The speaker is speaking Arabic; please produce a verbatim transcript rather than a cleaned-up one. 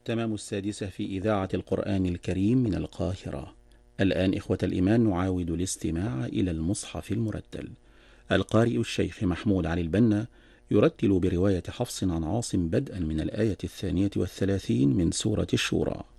تمام السادسة في إذاعة القرآن الكريم من القاهرة. الآن إخوة الإيمان نعاود الاستماع إلى المصحف المرتل. القارئ الشيخ محمود علي البنا يرتل برواية حفص عن عاصم بدءا من الآية الثانية والثلاثين من سورة الشورى.